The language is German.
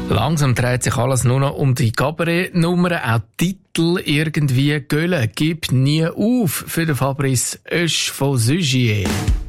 Langsam dreht sich alles nur noch um die Cabaret-Nummern, auch Titel irgendwie Gölle. Gib nie auf für den Fabrice Oesch von Sugier.